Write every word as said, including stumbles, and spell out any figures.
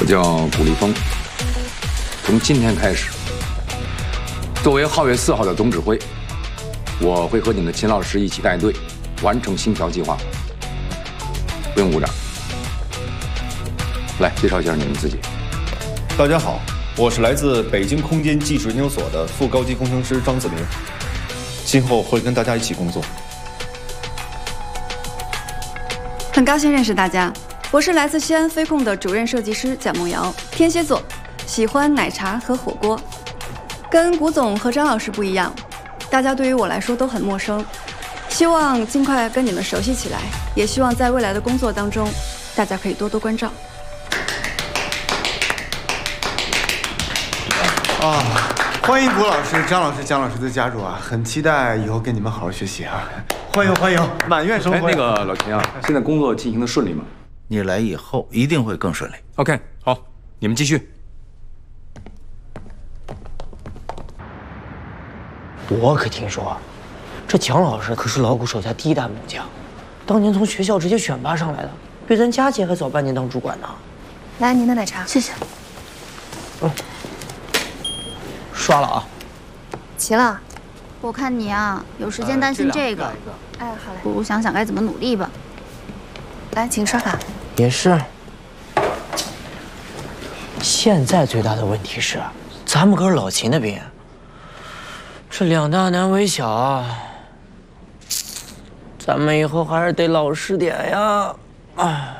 叫古立峰。从今天开始，作为皓月四号的总指挥，我会和你们秦老师一起带队，完成星条计划。不用鼓掌。来，介绍一下你们自己。 大家好，我是来自北京空间技术研究所的副高级工程师张子明，今后会跟大家一起工作。 很高兴认识大家。 我是来自西安飞控的主任设计师蒋梦瑶，天蝎座，喜欢奶茶和火锅。跟古总和张老师不一样，大家对于我来说都很陌生。希望尽快跟你们熟悉起来，也希望在未来的工作当中，大家可以多多关照。 啊，欢迎古老师、张老师、蒋老师的加入啊！很期待以后跟你们好好学习啊！欢迎欢迎，满院生辉。 哎，那个老秦啊，现在工作进行的顺利吗？ 你来以后一定会更顺利。 OK， 好，你们继续。 我可听说，这蒋老师可是老谷手下第一代木匠，当年从学校直接选拔上来的，比咱佳姐还早半年当主管呢。 来，您的奶茶，谢谢。 嗯，刷了啊。 齐了，我看你啊，有时间担心这个，哎，好嘞，不如想想该怎么努力吧。来，请刷卡。 也是，现在最大的问题是，咱们可是老秦的兵，这两大难为小啊，咱们以后还是得老实点呀！哎。